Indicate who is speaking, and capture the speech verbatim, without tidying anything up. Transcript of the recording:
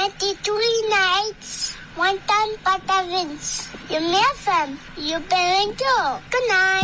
Speaker 1: ninety-three nights, one time but a rinse. You miss them. You better go. Good night.